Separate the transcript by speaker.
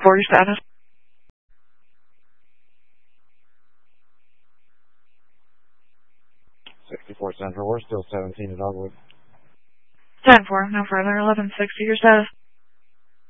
Speaker 1: your status.
Speaker 2: 64 Central, we're still 17 at Dogwood.
Speaker 1: 10-4, no further, 1160, your status.